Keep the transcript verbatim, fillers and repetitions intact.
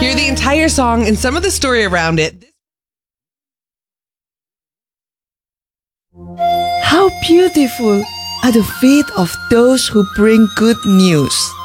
Hear the entire song and some of the story around it. How beautiful are the feet of those who bring good news.